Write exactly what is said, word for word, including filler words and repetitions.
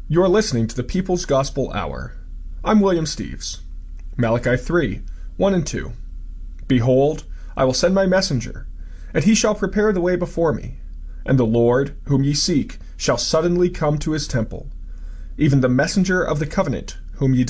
You're listening to the People's Gospel Hour. I'm William Steves. Malachi three, one and two. Behold, I will send my messenger, and he shall prepare the way before me. And the Lord, whom ye seek, shall suddenly come to his temple, even the messenger of the covenant, whom ye